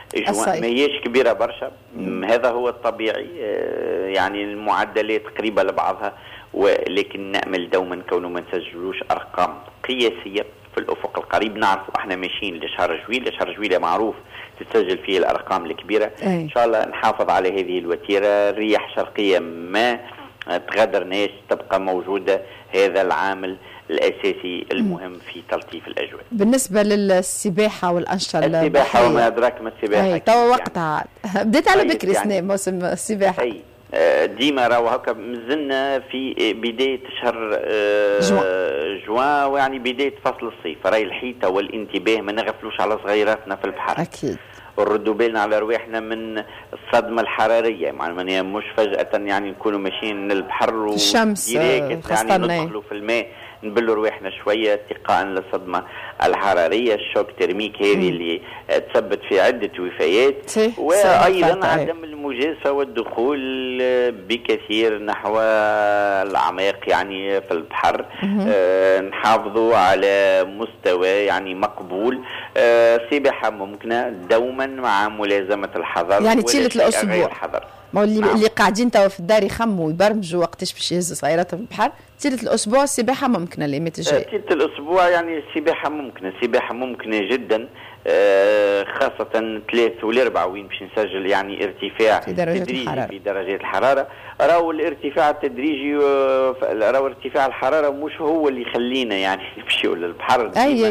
ما هيش كبيرة برشا. هذا هو الطبيعي، يعني المعدلات قريبة لبعضها، ولكن نأمل دوما كونه ما نسجلوش أرقام قياسية في الأفق القريب. نعرفوا احنا ماشيين لشهر جويلية، شهر جويلية معروف تتسجل فيه الأرقام الكبيرة. إن شاء الله نحافظ على هذه الوتيرة. الرياح شرقية ما تغادرناش، تبقى موجودة. هذا العامل الأساسي المهم في تلطيف الأجواء. بالنسبة للسباحة والأنشطة السباحة وما أدراك ما السباحة، توا وقتها بديت على بكري يعني موسم السباحة. ديما راهو هكا مازلنا في بداية شهر جوان، ويعني بداية فصل الصيف. راهي الحيطة والانتباه، ما نغفلوش على صغيراتنا في البحر أكيد، ونردوا بالنا على رواحنا من الصدمة الحرارية. يعني مش فجأة يعني نكونوا ماشيين للبحر والشمس يعني ندخلوا في الماء نبلوا رواحنا شوية اتقاء للصدمة الحرارية. الشوك ترميك هذه اللي تسبب في عدة وفيات، وأيضا عدم المجازفة والدخول بكثير نحو الأعماق يعني في البحر. نحافظوا على مستوى يعني مقبول. سباحة ممكنة دوما مع ملازمة الحذر، يعني طيلة الأسبوع. ما اللي قاعدين توا في الدار يخموا ويبرمجوا وقتاش باش يهزوا صغيراتهم في البحر، طيلة الأسبوع السباحة ممكنة الأيامات الجاية. طيلة الأسبوع يعني السباحة ممكنة، السباحة ممكنة جدا، خاصة 3 و4 وين باش نسجل يعني ارتفاع تدريجي في درجات الحرارة. راهو الارتفاع التدريجي، راهو ارتفاع الحرارة مش هو اللي يخلينا يعني نمشيو للبحر.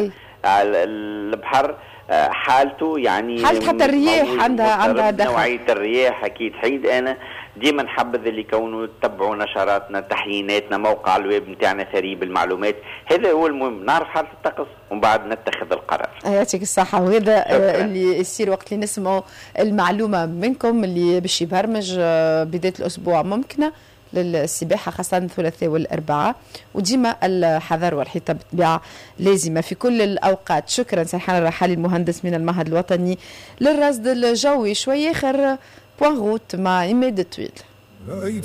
البحر حالته يعني حالة حتى الرياح عندها دخل، نوعية الرياح أكيد حيد. أنا ديما نحبذ اللي كونوا تتبعوا نشراتنا، تحييناتنا، موقع الويب نتاعنا ثري بالمعلومات. هذا هو المهم، نعرف حالة الطقس ومن بعد نتخذ القرار. يعطيك الصحة. وهذا اللي يصير وقت اللي نسمعوا المعلومة منكم اللي باش يبرمج بداية الأسبوع ممكنة للسباحة خاصة الثلاثاء والأربعاء، وديما الحذر والحيطة بالطبيعة لازمة في كل الأوقات. شكرا سرحان الرحالي المهندس من المعهد الوطني للرصد الجوي. شوية آخر بوان روت مع إيماد الطويل.